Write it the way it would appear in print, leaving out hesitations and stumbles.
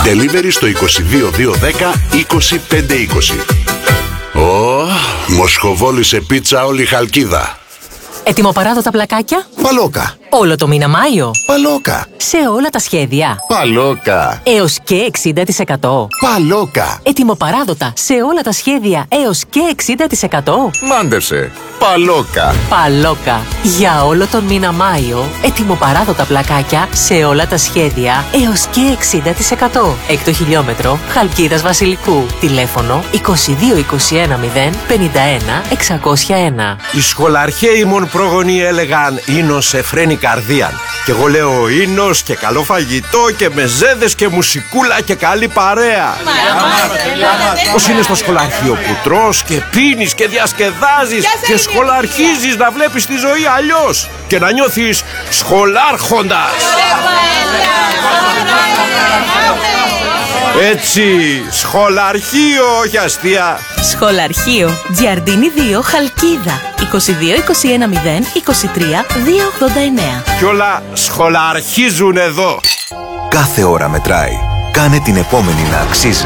Delivery στο 22210 25520. Μοσχοβόλησε πίτσα όλη η Χαλκίδα. Ετοιμοπαράδοτα πλακάκια. Παλόκα. Όλο το μήνα Μάιο. Παλόκα. Σε όλα τα σχέδια. Παλόκα. Έως και 60%. Παλόκα. Ετοιμοπαράδοτα σε όλα τα σχέδια έως και 60%. Μάντεψε. Παλόκα. Παλόκα. Για όλο τον μήνα Μάιο. Ετοιμοπαράδοτα πλακάκια σε όλα τα σχέδια έως και 60%. Έκτο χιλιόμετρο Χαλκίδας Βασιλικού. Τηλέφωνο 2221 051 601. Οι σχολαρχαίοι μον πρόγονοι έλεγαν «Ίνος εφραίνει καρδίαν». Και εγώ λέω «Ίνος και καλό φαγητό και μεζέδες και μουσικούλα και καλή παρέα». Πώς είναι στο σχολαρχείο που τρως και πίνεις και διασκεδάζεις και σχολαρχίζεις να βλέπεις τη ζωή αλλιώς και να νιώθεις σχολάρχοντας. Έτσι, σχολαρχείο, όχι αστεία. Σχολαρχείο, Τζιαρντίνη 2, Χαλκίδα. 2221 0 23 289. Κι όλα σχολαρχίζουν εδώ. Κάθε ώρα μετράει. Κάνε την επόμενη να αξίζει.